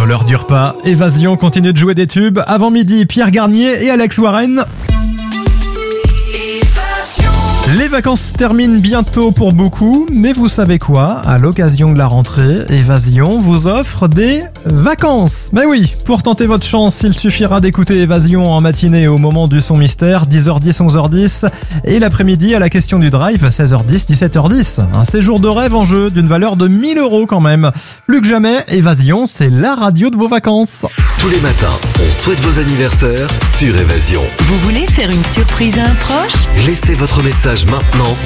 bientôt l'heure du repas. Évasion continue de jouer des tubes. Avant midi, Pierre Garnier et Alex Warren. Les vacances se terminent bientôt pour beaucoup, mais vous savez quoi? À l'occasion de la rentrée, Évasion vous offre des vacances. Mais oui, pour tenter votre chance, il suffira d'écouter Évasion en matinée au moment du son mystère, 10h10, 11h10, et l'après-midi à la question du drive, 16h10, 17h10. Un séjour de rêve en jeu d'une valeur de 1 000 € quand même. Plus que jamais, Évasion, c'est la radio de vos vacances. Tous les matins, on souhaite vos anniversaires sur Évasion. Vous voulez faire une surprise à un proche ? Laissez votre message maintenant